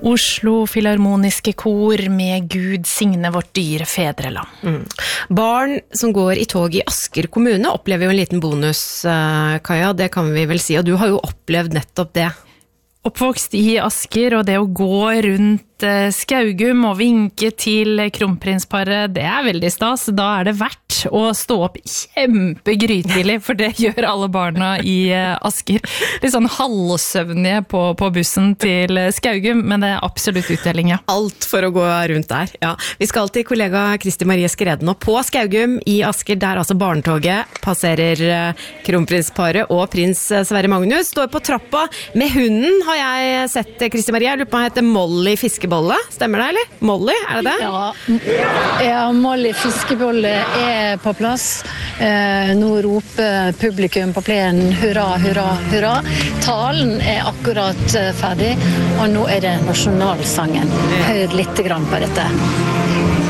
Oslo Filharmoniske Kor med Gud signe vårt dyre fedreland. Barn som går i tog i Asker kommune opplever jo en liten bonus, Kaja, det kan vi vel si, og du har jo opplevd nettopp det. Oppvokst i Asker, og det å gå rundt Skaugum og vinke til kronprinsparet, det veldig stas. Da det verdt å stå opp kjempegrytidlig, for det gjør alle barna i Asker. Litt sånn halvsøvnige på bussen til Skaugum, men det absolutt utdeling, ja. Alt for å gå rundt der, ja. Vi skal til kollega Kristi Marie Skreden, og på Skaugum i Asker, der altså barnetoget passerer kronprinsparet og prins Sverre Magnus, står på trappa med hunden, har jeg sett, Kristi Marie. Jeg lurer på hva heter Molly Fiskebolle. Stemmer det, eller? Molly, det det? Ja, Molly Fiskebolle på plass. Nå roper publikum på plenen hurra, hurra, hurra. Talen akkurat ferdig, og nå det nasjonalsangen. Hør litt grann på dette.